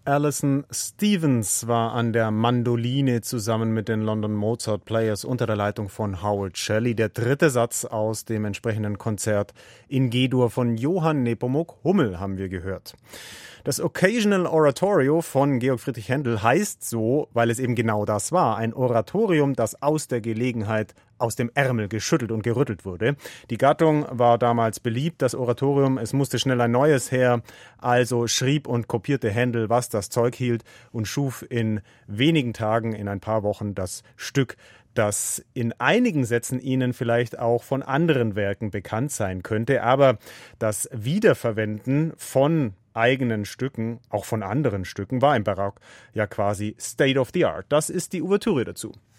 Alison Stevens war an der Mandoline zusammen mit den London Mozart Players unter der Leitung von Howard Shelley. Der dritte Satz aus dem entsprechenden Konzert in G-Dur von Johann Nepomuk Hummel haben wir gehört. Das Occasional Oratorio von Georg Friedrich Händel heißt so, weil es eben genau das war. Ein Oratorium, das aus der Gelegenheit aus dem Ärmel geschüttelt und gerüttelt wurde. Die Gattung war damals beliebt, das Oratorium, es musste schnell ein neues her, also schrieb und kopierte Händel, was das Zeug hielt und schuf in wenigen Tagen, in ein paar Wochen das Stück, das in einigen Sätzen Ihnen vielleicht auch von anderen Werken bekannt sein könnte, aber das Wiederverwenden von eigenen Stücken, auch von anderen Stücken, war im Barock ja quasi State of the Art. Das ist die Ouvertüre dazu.